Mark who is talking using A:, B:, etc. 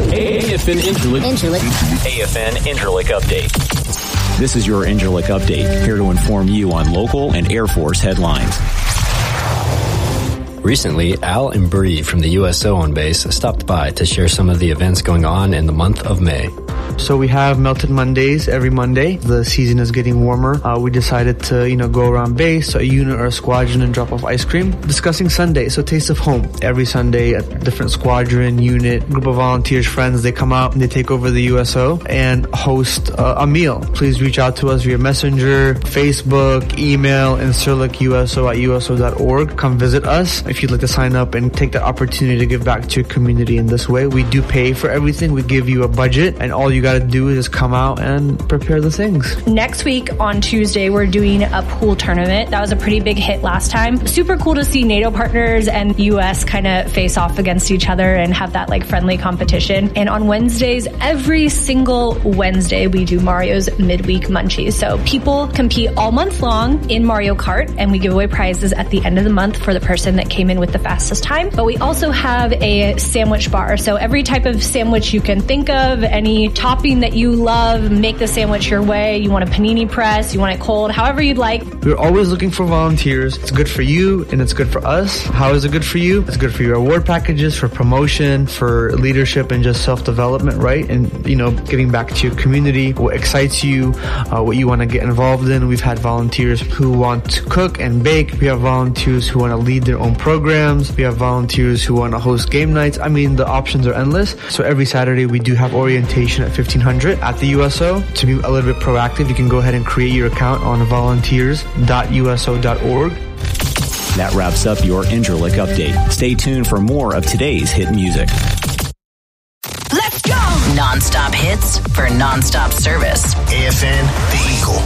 A: AFN Interlick Update. This is your Interlick Update, here to inform you on local and Air Force headlines.
B: Recently, Al and Bree from the USO on base stopped by to share some of the events going on in the month of May.
C: So we have Melted Mondays every Monday. The season is getting warmer. We decided to, go around base, a unit or a squadron, and drop off ice cream. Discussing Sunday, so Taste of Home. Every Sunday, a different squadron, unit, group of volunteers, friends, they come out and they take over the USO and host a meal. Please reach out to us via Messenger, Facebook, email, incirlicuso@uso.org. Come visit us if you'd like to sign up and take the opportunity to give back to your community in this way. We do pay for everything. We give you a budget, and all you got to do is just come out and prepare the things.
D: Next week on Tuesday, we're doing a pool tournament. That was a pretty big hit last time. Super cool to see NATO partners and US kind of face off against each other and have that friendly competition. And on Wednesdays, every single Wednesday, we do Mario's midweek munchies. So people compete all month long in Mario Kart, and we give away prizes at the end of the month for the person that came in with the fastest time. But we also have a sandwich bar. So every type of sandwich you can think of, any topping that you love, make the sandwich your way. You want a panini press, you want it cold, however you'd like.
C: We're always looking for volunteers. It's good for you and it's good for us. How is it good for you? It's good for your award packages, for promotion, for leadership and just self-development, right? And, getting back to your community, what excites you, what you want to get involved in. We've had volunteers who want to cook and bake. We have volunteers who want to lead their own programs. We have volunteers who want to host game nights. The options are endless. So every Saturday we do have orientation at 1500 at the USO. To be a little bit proactive, you can go ahead and create your account on volunteers.uso.org.
A: That wraps up your Interlick Update. Stay tuned for more of today's hit music.
E: Let's go! Non-stop hits for non-stop service.
F: AFN, The Eagle.